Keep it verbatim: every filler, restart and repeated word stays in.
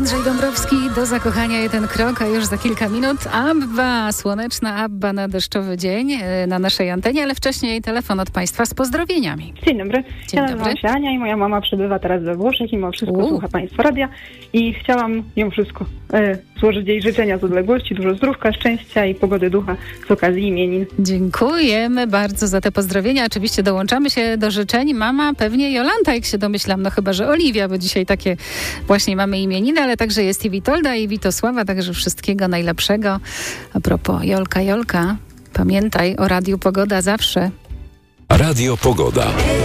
Andrzej Dąbrowski, do zakochania jeden krok, a już za kilka minut Abba, słoneczna Abba na deszczowy dzień na naszej antenie, ale wcześniej telefon od Państwa z pozdrowieniami. Dzień dobry. Dzień ja dobry. nazywam się Ania i moja mama przebywa teraz we Włoszech i mimo wszystko U. słucha Państwa radia i chciałam mimo wszystko e, złożyć jej życzenia z odległości, dużo zdrówka, szczęścia i pogody ducha z okazji imienin. Dziękujemy bardzo za te pozdrowienia. Oczywiście dołączamy się do życzeń. Mama pewnie Jolanta, jak się domyślam, no chyba że Oliwia, bo dzisiaj takie właśnie mamy imieniny, ale także jest i Witolda, i Witosława, także wszystkiego najlepszego. A propos Jolka, Jolka, pamiętaj o Radiu Pogoda zawsze. Radio Pogoda.